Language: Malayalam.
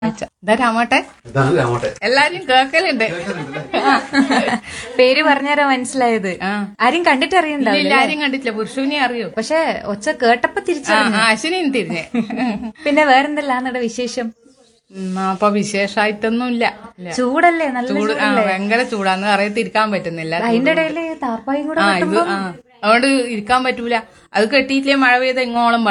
ഇതാ രാമോട്ടെ, എല്ലാരും കേക്കലുണ്ട്. പേര് പറഞ്ഞാരോ മനസ്സിലായത്? ആരും കണ്ടിട്ട് ഇല്ല, അറിയണ്ടാവില്ല. ആരും കണ്ടിട്ടില്ല. പുരുഷനെ അറിയൂ. പക്ഷെ ഒച്ച കേട്ടപ്പോ തിരിച്ചറിഞ്ഞു. അശ്വിനും തിരിഞ്ഞ്. പിന്നെ വേറെന്തല്ലാന്നട വിശേഷം? അപ്പൊ വിശേഷായിട്ടൊന്നും ഇല്ല. ചൂടല്ലേ? നല്ല ചൂട്, ചൂടല്ലേ? ഭയങ്കര ചൂടാന്ന് അറിയത്തിരിക്കാൻ പറ്റുന്നില്ല. അതിന്റെ ഇടയില് താർപ്പായും കൂടെ ഇത് കെട്ടുമ്പോ അതുകൊണ്ട് ഇരിക്കാൻ പറ്റൂല. അത് കെട്ടിയിട്ടില്ലേ മഴ പെയ്ത ഇങ്ങോളം